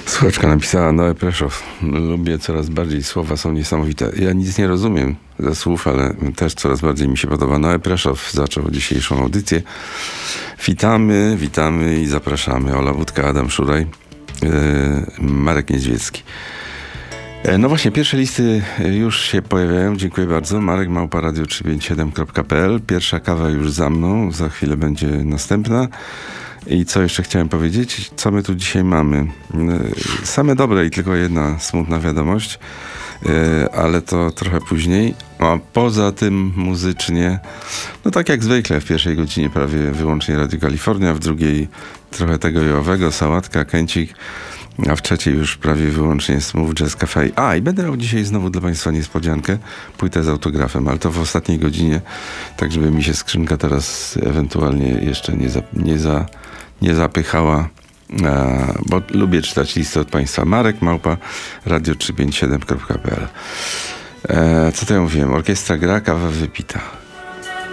Słuchaczka napisała: Noe Preszow. Lubię coraz bardziej, słowa są niesamowite. Ja nic nie rozumiem ze słów, ale też coraz bardziej mi się podoba. Noe Preszow zaczął dzisiejszą audycję. Witamy i zapraszamy. Ola Wódka, Adam Szuraj, Marek Niedźwiecki. No właśnie, pierwsze listy już się pojawiają. Dziękuję bardzo. Marek @radio357.pl. Pierwsza kawa już za mną. Za chwilę będzie następna. I co jeszcze chciałem powiedzieć? Co my tu dzisiaj mamy? Same dobre i tylko jedna smutna wiadomość, ale to trochę później. A poza tym muzycznie, no tak jak zwykle, w pierwszej godzinie prawie wyłącznie Radio Kalifornia, w drugiej trochę tego i owego, sałatka, kęcik, a w trzeciej już prawie wyłącznie Smooth Jazz Cafe. I będę miał dzisiaj znowu dla Państwa niespodziankę, płytę z autografem, ale to w ostatniej godzinie, tak żeby mi się skrzynka teraz ewentualnie jeszcze nie zapychała, bo lubię czytać listy od Państwa. Marek @radio357.pl. Co to ja mówiłem? Orkiestra gra, kawa wypita.